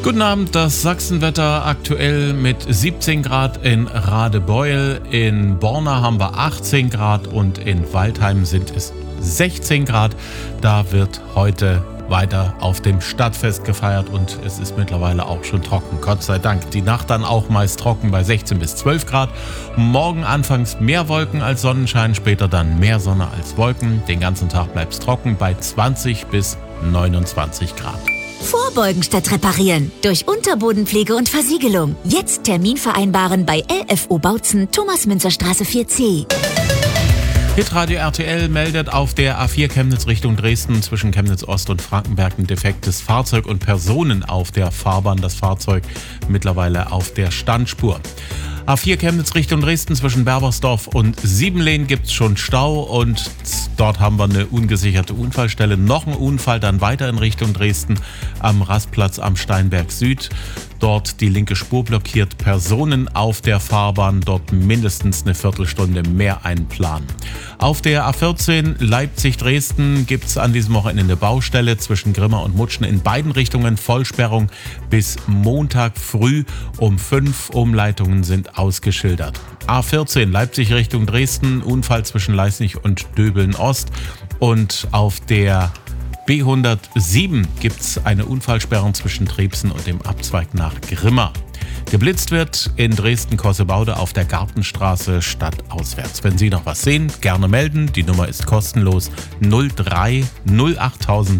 Guten Abend, das Sachsenwetter aktuell mit 17 Grad in Radebeul. In Borna haben wir 18 Grad und in Waldheim sind es 16 Grad. Da wird heute weiter auf dem Stadtfest gefeiert und es ist mittlerweile auch schon trocken. Gott sei Dank. Die Nacht dann auch meist trocken bei 16 bis 12 Grad. Morgen anfangs mehr Wolken als Sonnenschein, später dann mehr Sonne als Wolken. Den ganzen Tag bleibt es trocken bei 20 bis 29 Grad. Vorbeugen statt reparieren. Durch Unterbodenpflege und Versiegelung. Jetzt Termin vereinbaren bei LFO Bautzen, Thomas-Münzer-Straße 4C. Hitradio RTL meldet auf der A4 Chemnitz Richtung Dresden zwischen Chemnitz Ost und Frankenberg ein defektes Fahrzeug und Personen auf der Fahrbahn. Das Fahrzeug mittlerweile auf der Standspur. A4 Chemnitz Richtung Dresden zwischen Berbersdorf und Siebenlehn gibt es schon Stau und dort haben wir eine ungesicherte Unfallstelle. Noch ein Unfall, dann weiter in Richtung Dresden am Rastplatz am Steinberg Süd. Dort die linke Spur blockiert, Personen auf der Fahrbahn, dort mindestens eine Viertelstunde mehr einplanen. Auf der A14 Leipzig-Dresden gibt es an diesem Wochenende eine Baustelle zwischen Grimma und Mutschen in beiden Richtungen. Vollsperrung bis Montag früh um 5. Umleitungen sind ausgeschildert. A14 Leipzig Richtung Dresden, Unfall zwischen Leisnig und Döbeln Ost. Und auf der B107 gibt es eine Unfallsperrung zwischen Trebsen und dem Abzweig nach Grimma. Geblitzt wird in Dresden-Kossebaude auf der Gartenstraße stadtauswärts. Wenn Sie noch was sehen, gerne melden. Die Nummer ist kostenlos 03 08000